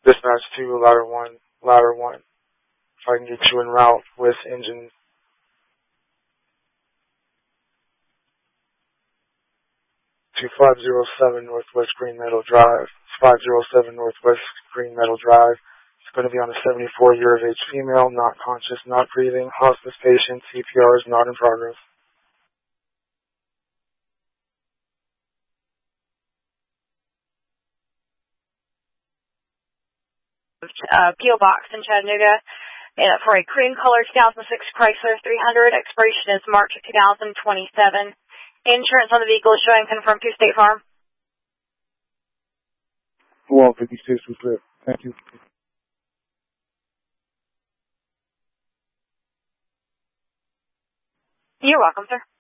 Dispatch 2, ladder 1, ladder 1. If I can get you en route with engine 2507 Northwest Green Meadow Drive. 507 Northwest Green Meadow Drive. It's going to be on a 74-year-of-age female, not conscious, not breathing, hospice patient, CPR is not in progress. P.O. Box in Chattanooga for a cream color 2006 Chrysler 300. Expiration is March of 2027. Insurance on the vehicle is showing confirmed to State Farm. Well, 56 was good. Thank you. You're welcome, sir.